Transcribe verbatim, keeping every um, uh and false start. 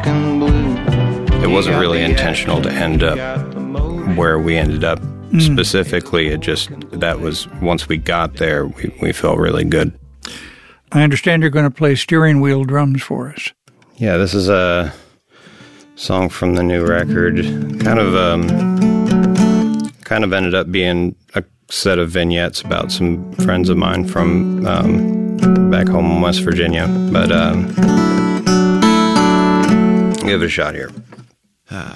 and blue. It wasn't really intentional to end up where we ended up. Mm. Specifically, it just, that was, once we got there, we, we felt really good. I understand you're going to play steering wheel drums for us. Yeah, this is a song from the new record. Kind of, um, kind of ended up being a set of vignettes about some friends of mine from um, back home in West Virginia. But um, give it a shot here.